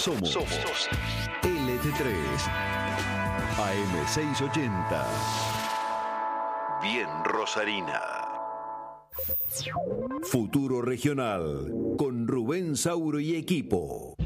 Somos LT3 AM680. Bien Rosarina. Futuro Regional con Rubén Sauro y equipo.